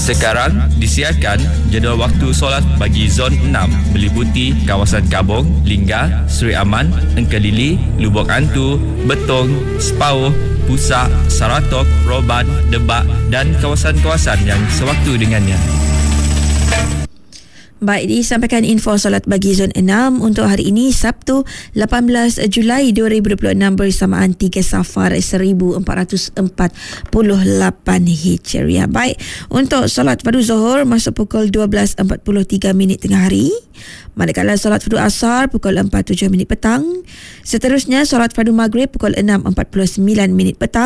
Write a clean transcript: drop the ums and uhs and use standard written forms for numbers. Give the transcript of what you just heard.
Sekarang disiarkan jadual waktu solat bagi Zon 6 meliputi kawasan Kabong, Lingga, Seri Aman, Engkelili, Lubuk Antu, Betong, Sepauh, Pusak, Saratok, Roban, Debak dan kawasan-kawasan yang sewaktu dengannya. Baik, disampaikan info solat bagi Zon 6 untuk hari ini Sabtu 18 Julai 2026 bersamaan 3 Safar 1448 Hijriah. Baik, untuk solat fardu Zuhur masuk pukul 12.43 tengah hari. Manakala solat fardu Asar pukul 4.07 petang. Seterusnya solat fardu Maghrib pukul 6.49 petang.